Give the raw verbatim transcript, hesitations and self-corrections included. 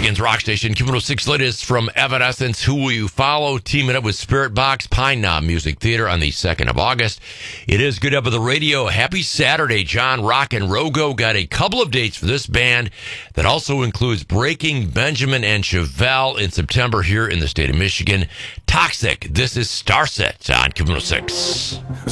Michigan's rock station, Q one oh six latest from Evanescence, Who Will You Follow, teaming up with Spirit Box, Pine Knob Music Theater on the second of August. It is Good Up of the Radio. Happy Saturday. John Rock and Rogo got a couple of dates for this band that also includes Breaking Benjamin and Chevelle in September here in the state of Michigan. Toxic. This is Starset on Q one oh six.